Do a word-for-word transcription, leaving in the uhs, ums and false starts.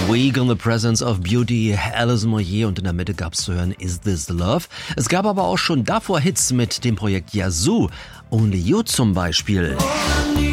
Weak in the Presence of Beauty, Alison Moyet, und in der Mitte gab's zu hören Is This Love. Es gab aber auch schon davor Hits mit dem Projekt Yazoo, Only You zum Beispiel. Only